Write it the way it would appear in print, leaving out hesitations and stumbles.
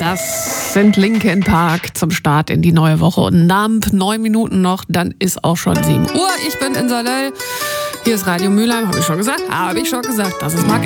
Das sind Linkin Park zum Start in die neue Woche. Und Nump, 9 Minuten noch, dann ist auch schon 7 Uhr. Ich bin in Soleil. Hier ist Radio Mülheim, habe ich schon gesagt. Das ist Marc